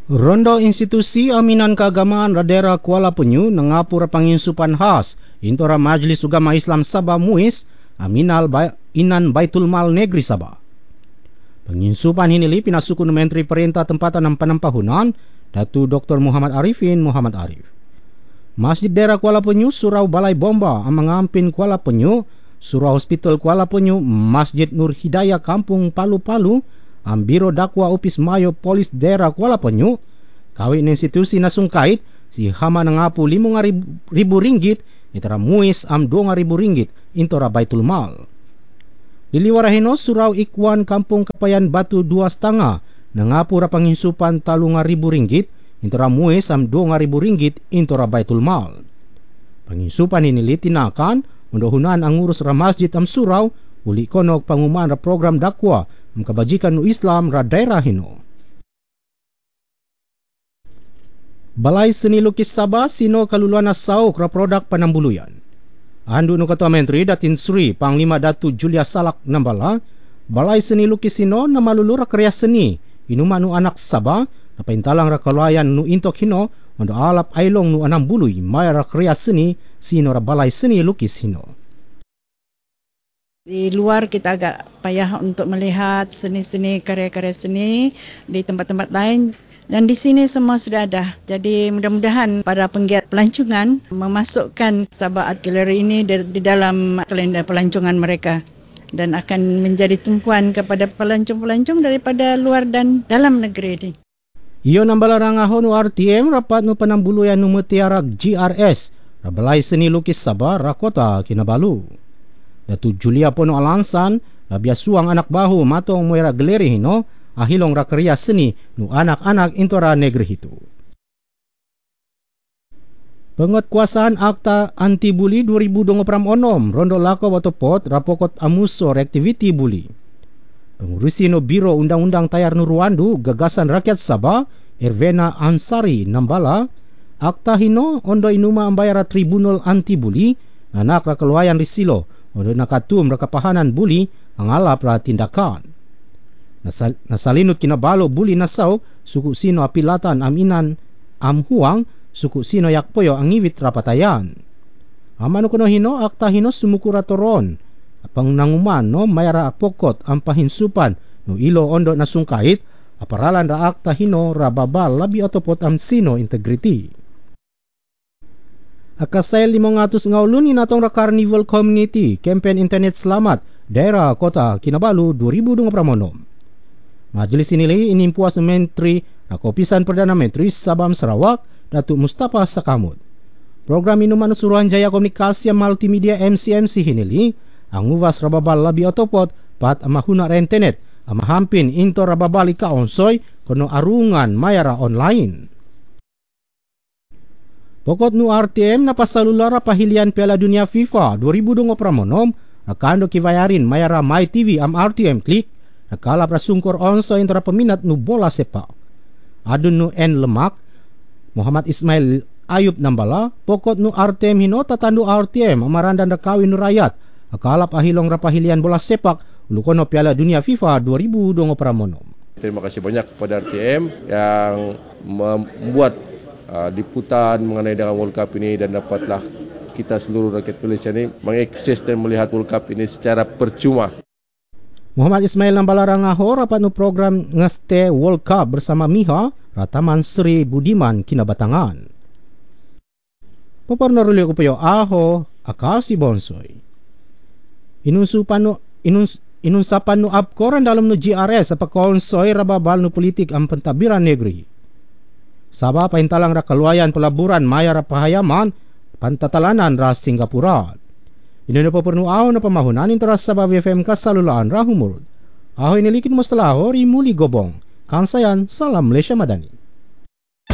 Rondo institusi aminan keagamaan Radera Kuala Penyu nangapura panginsupan khas intora Majlis Ugama Islam Sabah MUIS Inan Baitul Mal Negeri Sabah. Penginsupan hinili pinasuku Menteri Perintah Tempatan dan Penampahunan Datu Dr. Muhammad Arifin Muhammad Arif. Masjid Daerah Kuala Penyu, Surau Balai Bomba Amangampin Kuala Penyu, Surau Hospital Kuala Penyu, Masjid Nur Hidayah Kampung Palu-Palu, Biro Dakwa Opis Mayo Polis Daerah Kuala Penyu, kawin institusi nasungkait si hama nangapu RM5,000 itara MUIS RM2,000 intora Baitul Mal. Diliwarahino Surau Ikwan Kampung Kapayan Batu 2,5 nangapu rapangisupan RM3,000 intora MUIS RM2,000 intora Baitul Mal. Pangisupan ini litinakan untuk hunaan ang urus ra masjid am surau uli konok pangumaan ra program dakwa ang kabajikan nu Islam ra daerah hino. Balai Seni Lukis Sabah sino kaluluan sauk ra produk panambuluyan. Andu nu Ketua Menteri Datin Sri Panglima Datu Julia Salak nambala, Balai Seni Lukis sino namalulu ra karya seni inuman nu anak Sabah napaintalang ra kalulayan nu intok hino untuk alap ailong nu 60 maya ra karya seni sino ra Balai Seni Lukis hino. Di luar kita agak payah untuk melihat seni-seni, karya-karya seni di tempat-tempat lain, dan di sini semua sudah ada. Jadi mudah-mudahan para penggiat pelancongan memasukkan Sabah Art Gallery ini di dalam kalender pelancongan mereka dan akan menjadi tumpuan kepada pelancong-pelancong daripada luar dan dalam negeri ini. Iyo nambala rangahon nu RTM rapat nu panambuluyan nu mutiara GRS Balai Seni Lukis Sabah Rakota Kinabalu. Datu Julia Pono Alansan labia suang anak bahu matong muera galeri hino ahilong rakarya seni nu anak-anak intora negeri itu. Penguatkuasaan Akta Anti Buli 2026 Rondo Lako Watopot Rapokot Amuso Reactivity Buli. Pengurusi no Biro Undang-Undang Tayar Nurwandu Gagasan Rakyat Sabah Ervena Ansari nambala akta hino ondo inuma ambayara Tribunal Anti Buli anak rakeluayan risilo ondo nakatum rakapahanan buli ang alap ra tindakan. Nasalinut kinabalo buli nasaw suku sino apilatan aminan amhuang suku sino yakpoyo ang iwit rapatayan. Amano kuno hino akta hino sumukuratoron apang nanguman no mayara pokot ang pahinsupan no ilo ondo nasungkait aparalan ra akta hino rababal labi otopot am sino integrity. Akasay 500 ngaulun inatong ra Carnival Community Campaign Internet Selamat Daerah Kota Kinabalu 2026. Majelis inili inimpuas ng Menteri Rakopisan Perdana Menteri Sabam Sarawak Datuk Mustafa Sakamut. Program inuman Suruhanjaya Komunikasi Multimedia MCMC hinili ang uwas rababal labi otopot pat amahuna ra internet amahampin into rababali ka onsoy kono arungan mayara online. Pokot nu RTM na pasalulara pahilian Piala Dunia FIFA 2026 akando kivayarin mayara My TV am RTM Click nakalap rasungkor onso intara peminat nu bola sepak. Adun nu N Lemak Muhammad Ismail Ayub nambala pokot nu RTM hino tatandu RTM amarandan rakawin nu rakyat akalap ahilong rapahilian bola sepak ulukono Piala Dunia FIFA 2026. Terima kasih banyak kepada RTM yang membuat liputan mengenai dengan World Cup ini dan dapatlah kita seluruh rakyat Malaysia ini mengakses dan melihat World Cup ini secara percuma. Muhammad Ismail nambala rangaho rapat nu program ngeste World Cup bersama Miha Rataman Sri Budiman Kinabatangan. Paparno ruli ko payo aho akasi bonsoy. Inunsapan nu apkoran dalam nu GRS apa konsoy rababal nu politik ang pentabiran negeri. Sabah paintalang ra kaluayan pelaburan maya ra pahayaman pantatalanan ra Singapura. Ino na papernuaw na pamahunan intara Sabah BFM kasalulaan ra humurud. Ahoy nilikin mo stalaho rimuli gobong. Kansayan, salam Malaysia Madani.